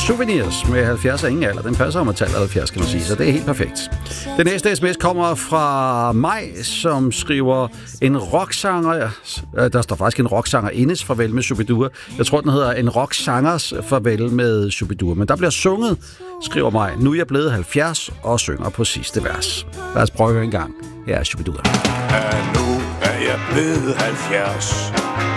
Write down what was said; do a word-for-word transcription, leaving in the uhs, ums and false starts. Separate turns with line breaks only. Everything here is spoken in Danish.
Souvenirs med halvfjerds er ingen alder. Den passer om at tale halvfjerds, kan man sige, så det er helt perfekt. Den næste sms kommer fra mig, som skriver en rocksanger. Der står faktisk en rocksanger indes farvel med Shubidua. Jeg tror, den hedder en rocksangers farvel med Shubidua. Men der bliver sunget, skriver mig. Nu er jeg blevet halvfjerds og synger på sidste vers. Lad os prøve en gang. Her er Shubidua.
Nu er jeg blevet halvfjerds